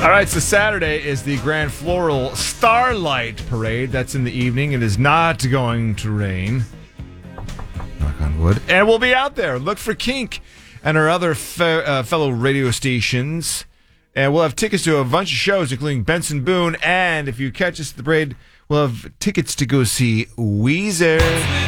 All right, so Saturday is the Grand Floral Starlight Parade. That's in the evening. It is not going to rain. Knock on wood. And we'll be out there. Look for Kink and our other fellow radio stations. And we'll have tickets to a bunch of shows, including Benson Boone. And if you catch us at the parade, we'll have tickets to go see Weezer.